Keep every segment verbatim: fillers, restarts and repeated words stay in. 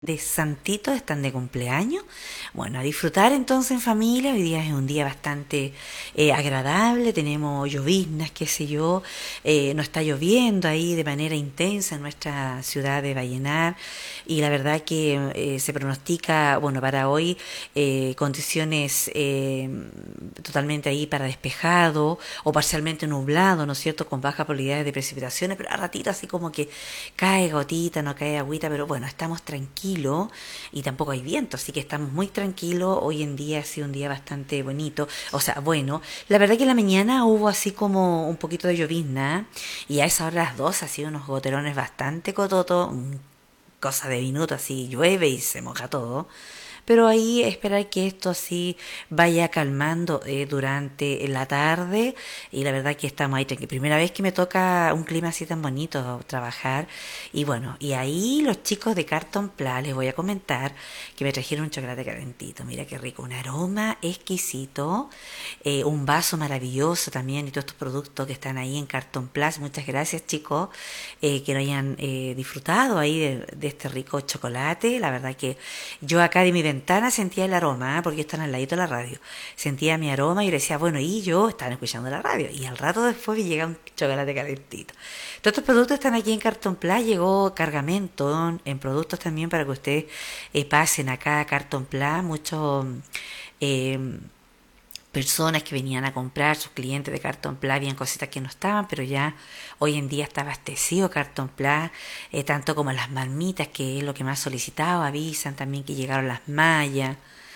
De santitos están de cumpleaños. Bueno, a disfrutar entonces en familia. Hoy día es un día bastante eh, agradable. Tenemos lloviznas, qué sé yo. Eh, no está lloviendo ahí de manera intensa en nuestra ciudad de Vallenar. Y la verdad que eh, se pronostica, bueno, para hoy eh, condiciones eh, totalmente ahí para despejado o parcialmente nublado, ¿no es cierto? Con bajas probabilidades de precipitaciones, pero a ratito así como que cae gotita, no cae agüita, pero bueno, estamos tranquilos y tampoco hay viento, así que estamos muy tranquilos. Hoy en día ha sido un día bastante bonito, o sea, bueno, la verdad que en la mañana hubo así como un poquito de llovizna y a esa hora las dos ha sido unos goterones bastante cototos, cosa de minutos, así llueve y se moja todo. Pero ahí esperar que esto así vaya calmando eh, durante la tarde y la verdad que estamos ahí tranquilos. Primera vez que me toca un clima así tan bonito trabajar y bueno, y ahí los chicos de Carton Plus les voy a comentar que me trajeron un chocolate calentito. Mira qué rico, un aroma exquisito, eh, un vaso maravilloso también y todos estos productos que están ahí en Carton Plus. Muchas gracias chicos, eh, que lo hayan eh, disfrutado ahí de, de este rico chocolate. La verdad que yo acá de mi ventana sentía el aroma, ¿eh? Porque están al ladito de la radio. Sentía mi aroma y yo decía, bueno, y yo estaban escuchando la radio. Y al rato después me llega un chocolate calentito. Todos estos productos están aquí en Carton Plus. Llegó cargamento en productos también para que ustedes eh, pasen acá a Carton Plus. Muchos eh, personas que venían a comprar, sus clientes de Carton Plus, habían cositas que no estaban, pero ya hoy en día está abastecido Carton Plus, eh, tanto como las marmitas, que es lo que más solicitaba, avisan también que llegaron las mallas,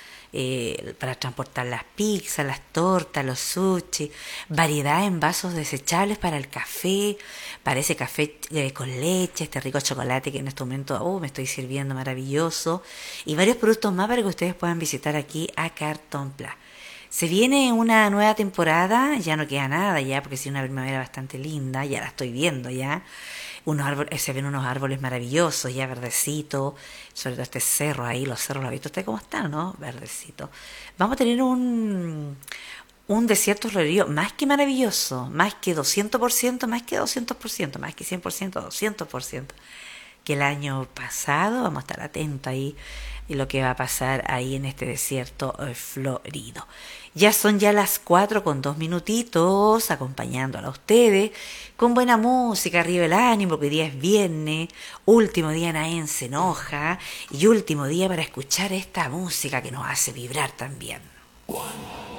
eh, para transportar las pizzas, las tortas, los sushi, variedad en vasos desechables para el café, para ese café eh, con leche, este rico chocolate que en este momento oh, me estoy sirviendo maravilloso, y varios productos más para que ustedes puedan visitar aquí a Carton Plus. Se viene una nueva temporada, ya no queda nada ya, porque sí, una primavera bastante linda, ya la estoy viendo ya. Unos árboles, se ven unos árboles maravillosos, ya verdecitos, sobre todo este cerro ahí, los cerros, ¿lo ha visto usted cómo están, no? Verdecito. Vamos a tener un, un desierto florido más que maravilloso, más que doscientos por ciento, más que doscientos por ciento, más que cien por ciento, doscientos por ciento que el año pasado. Vamos a estar atentos ahí y lo que va a pasar ahí en este desierto eh, florido. Ya son ya las cuatro con dos minutitos, acompañándola a ustedes con buena música, arriba el ánimo, porque hoy día es viernes, último día nadie se enoja y último día para escuchar esta música que nos hace vibrar también.